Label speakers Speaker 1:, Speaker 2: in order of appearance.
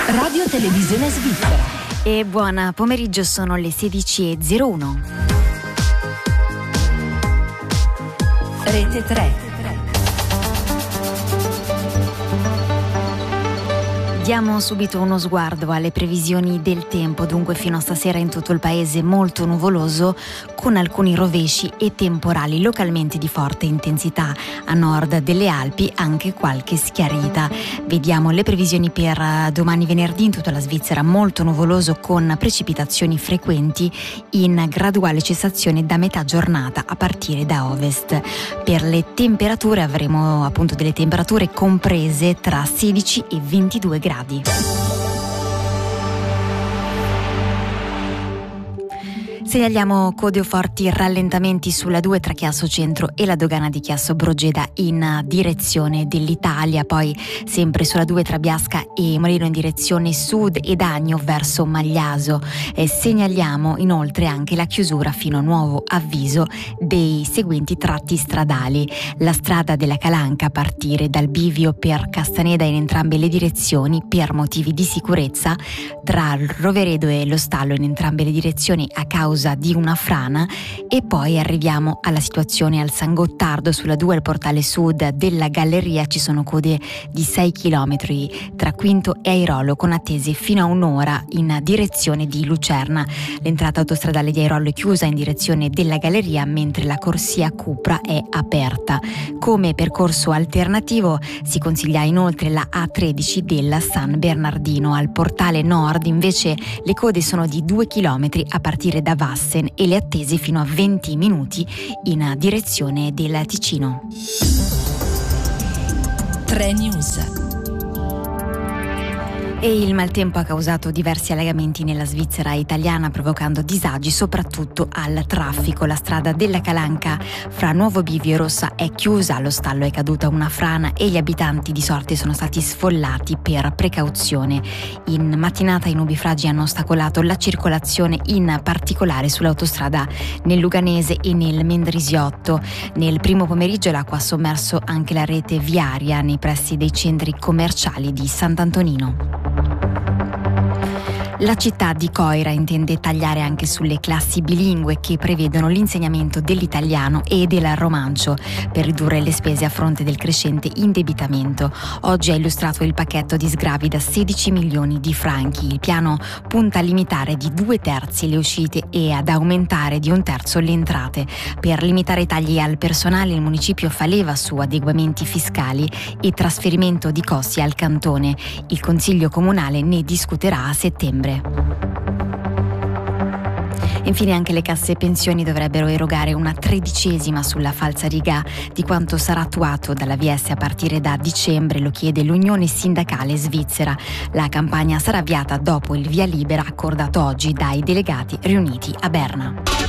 Speaker 1: Radio Televisione Svizzera.
Speaker 2: E buon pomeriggio, sono le 16:01.
Speaker 1: Rete 3.
Speaker 2: Diamo subito uno sguardo alle previsioni del tempo. Dunque fino a stasera in tutto il paese molto nuvoloso, con alcuni rovesci e temporali localmente di forte intensità. A nord delle Alpi anche qualche schiarita. Vediamo le previsioni per domani venerdì. In tutta la Svizzera molto nuvoloso con precipitazioni frequenti in graduale cessazione da metà giornata a partire da ovest. Per le temperature avremo appunto delle temperature comprese tra 16 e 22 gradi. Segnaliamo code o forti rallentamenti sulla 2 tra Chiasso Centro e la dogana di Chiasso Brogeda in direzione dell'Italia, poi sempre sulla 2 tra Biasca e Molino in direzione sud ed Agno verso Magliaso. Segnaliamo inoltre anche la chiusura fino a nuovo avviso dei seguenti tratti stradali: la strada della Calanca a partire dal bivio per Castaneda in entrambe le direzioni per motivi di sicurezza, tra Roveredo e Lo Stallo in entrambe le direzioni a causa di una frana, e poi arriviamo alla situazione al San Gottardo sulla 2 al portale sud della Galleria. Ci sono code di 6 km tra Quinto e Airolo con attese fino a un'ora in direzione di Lucerna. L'entrata autostradale di Airolo è chiusa in direzione della Galleria, mentre la corsia Cupra è aperta. Come percorso alternativo si consiglia inoltre la A13 della San Bernardino. Al portale nord invece le code sono di 2 km a partire da Vassen e le attese fino a 20 minuti in direzione del Ticino.
Speaker 1: 3 News.
Speaker 2: E il maltempo ha causato diversi allagamenti nella Svizzera italiana, provocando disagi soprattutto al traffico. La strada della Calanca fra Nuovo Bivio e Rossa è chiusa, allo Stallo è caduta una frana e gli abitanti di sorte sono stati sfollati per precauzione. In mattinata i nubifragi hanno ostacolato la circolazione, in particolare sull'autostrada nel Luganese e nel Mendrisiotto. Nel primo pomeriggio l'acqua ha sommerso anche la rete viaria nei pressi dei centri commerciali di Sant'Antonino. La città di Coira intende tagliare anche sulle classi bilingue che prevedono l'insegnamento dell'italiano e del romancio per ridurre le spese a fronte del crescente indebitamento. Oggi ha illustrato il pacchetto di sgravi da 16 milioni di franchi. Il piano punta a limitare di 2/3 le uscite e ad aumentare di 1/3 le entrate. Per limitare i tagli al personale il municipio fa leva su adeguamenti fiscali e trasferimento di costi al cantone. Il Consiglio Comunale ne discuterà a settembre. Infine anche le casse pensioni dovrebbero erogare una 13ª sulla falsariga di quanto sarà attuato dalla VS a partire da dicembre, lo chiede l'Unione Sindacale Svizzera. La campagna sarà avviata dopo il via libera accordato oggi dai delegati riuniti a Berna.